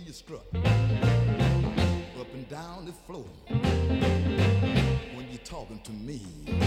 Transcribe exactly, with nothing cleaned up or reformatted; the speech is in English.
you strut up and down the floor when you're talking to me.